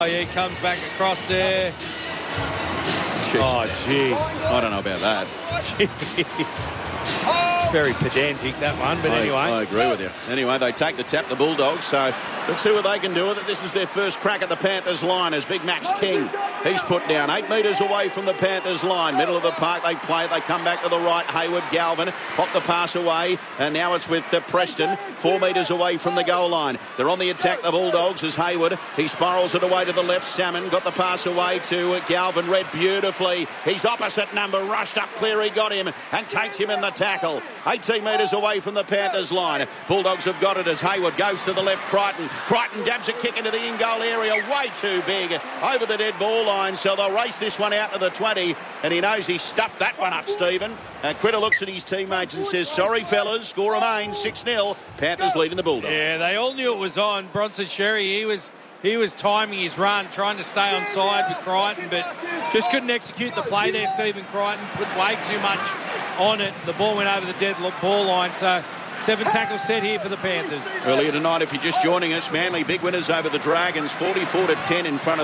Oh, yeah, he comes back across there. Oh, jeez. I don't know about that. Jeez. It's very pedantic, that one, but anyway. I agree with you. Anyway, they take the tap, the Bulldogs, so let's see what they can do with it. This is their first crack at the Panthers line as Big Max King, he's put down 8 metres away from the Panthers line. Middle of the park, they play it, they come back to the right. Hayward, Galvin, pop the pass away, and now it's with Preston, 4 metres away from the goal line. They're on the attack, the Bulldogs, as Hayward, he spirals it away to the left. Salmon got the pass away to Galvin, read beautifully. He's opposite number, rushed up, Cleary got him and takes him in the tackle. 18 metres away from the Panthers line. Bulldogs have got it as Hayward goes to the left. Crichton dabs a kick into the in-goal area, way too big, over the dead ball line, so they'll race this one out to the 20, and he knows he stuffed that one up, Stephen. Critter looks at his teammates and says, sorry, fellas, score remains 6-0. Panthers leading the Bulldogs. Yeah, they all knew it was on. Bronson Sherry, he was timing his run, trying to stay on side with Crichton, but just couldn't execute the play there. Stephen Crichton put way too much on it. The ball went over the dead ball line, so 7 tackles set here for the Panthers. Earlier tonight, if you're just joining us, Manly big winners over the Dragons, 44-10 in front of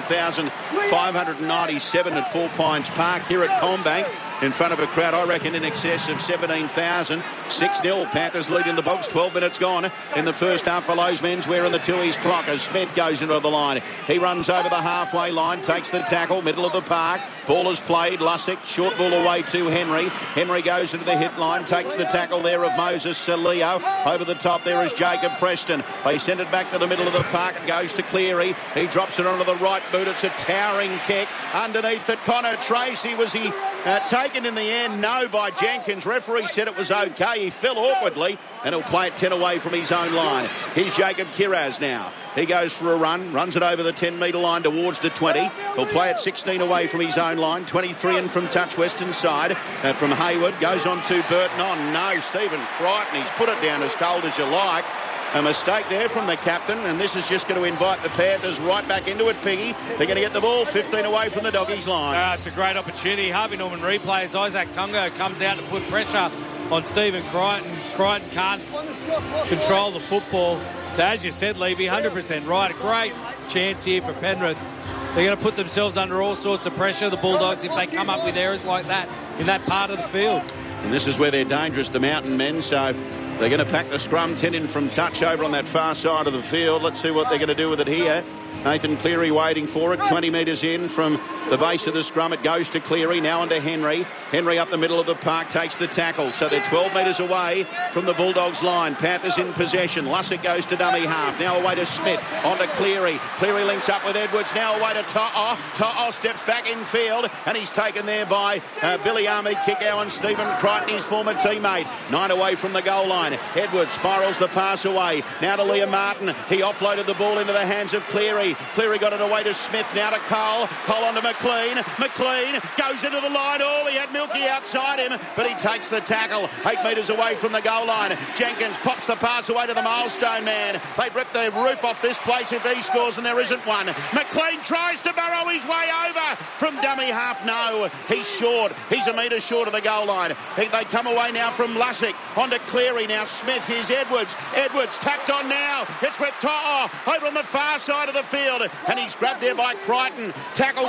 13,597 at Four Pines Park. Here at Combank, in front of a crowd, I reckon, in excess of 17,000. 6-0, Panthers leading the Bogs, 12 minutes gone in the first half for Lowe's menswear and the Tooheys clock as Smith goes into the line. He runs over the halfway line, takes the tackle, middle of the park. Ball is played, Lussick, short ball away to Henry. Henry goes into the hit line, takes the tackle there of Moses Leo. Over the top there is Jacob Preston. They send it back to the middle of the park. It goes to Cleary. He drops it onto the right boot. It's a towering kick underneath it. Connor Tracy, was he taken in the end? No, by Jenkins. Referee said it was okay. He fell awkwardly and he'll play it 10 away from his own line. Here's Jacob Kiraz now. He goes for a run, runs it over the 10-metre line towards the 20. He'll play it 16 away from his own line, 23 in from touch western side. From Hayward, goes on to Burton. Oh no, Stephen Crichton, he's put it down as cold as you like. A mistake there from the captain, and this is just going to invite the Panthers right back into it, Piggy. They're going to get the ball 15 away from the Doggies line. It's a great opportunity. Harvey Norman replays. Isaac Tungo comes out to put pressure on Stephen Crichton. Crichton can't control the football. So as you said, Levy, 100% right. A great chance here for Penrith. They're going to put themselves under all sorts of pressure, the Bulldogs, if they come up with errors like that in that part of the field. And this is where they're dangerous, the Mountain men, so they're going to pack the scrum, 10 in from touch over on that far side of the field. Let's see what they're going to do with it here. Nathan Cleary waiting for it. 20 metres in from the base of the scrum. It goes to Cleary, now onto Henry. Henry up the middle of the park, takes the tackle. So they're 12 metres away from the Bulldogs line. Panthers in possession. Lussick goes to dummy half. Now away to Smith. Onto Cleary. Cleary links up with Edwards. Now away to To'o. To'o steps back in field and he's taken there by Viliami Kikau and Stephen Crichton, his former teammate. 9 away from the goal line. Edwards spirals the pass away. Now to Liam Martin. He offloaded the ball into the hands of Cleary. Cleary got it away to Smith, now to Cole. Cole on to McLean. McLean goes into the line. Oh, he had Milky outside him, but he takes the tackle 8 metres away from the goal line. Jenkins pops the pass away to the milestone man. They'd rip the roof off this place if he scores, and there isn't one. McLean tries to burrow his way over from dummy half. No, he's short. He's a metre short of the goal line. They come away now from Lussick. On to Cleary. Now Smith. Here's Edwards. Edwards tapped on now. It's with To'o over on the far side of the field. And he's grabbed there by Crichton. Tackled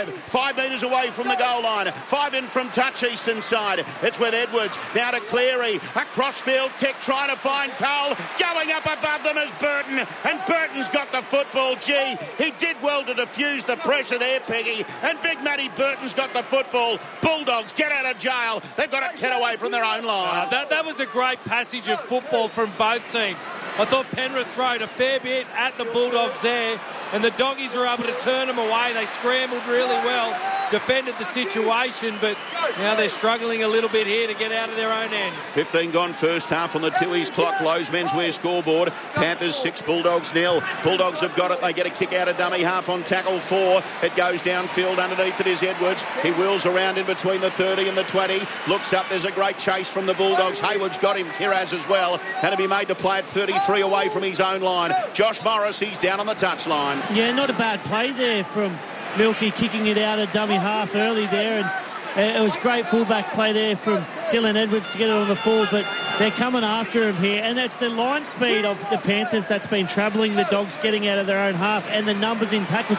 5 metres away from the goal line. 5 in from touch eastern side. It's with Edwards. Now to Cleary. A crossfield kick trying to find Cole. Going up above them is Burton. And Burton's got the football. Gee, he did well to diffuse the pressure there, Peggy. And Big Matty Burton's got the football. Bulldogs get out of jail. They've got it 10 away from their own line. That was a great passage of football from both teams. I thought Penrith throwed a fair bit at the Bulldogs there, and the Doggies were able to turn them away. They scrambled really well, defended the situation, but now they're struggling a little bit here to get out of their own end. 15 gone first half on the Tooheys clock. Lowe's menswear scoreboard. Panthers 6, Bulldogs 0. Bulldogs have got it. They get a kick out of dummy half on tackle 4. It goes downfield. Underneath it is Edwards. He wheels around in between the 30 and the 20. Looks up. There's a great chase from the Bulldogs. Hayward's got him. Kiraz as well. And to be made to play at 33 away from his own line. Josh Morris, he's down on the touchline. Yeah, not a bad play there from Milky, kicking it out of dummy half early there, and it was great fullback play there from Dylan Edwards to get it on the full, but they're coming after him here. And it's the line speed of the Panthers that's been troubling the Dogs getting out of their own half, and the numbers in tackles.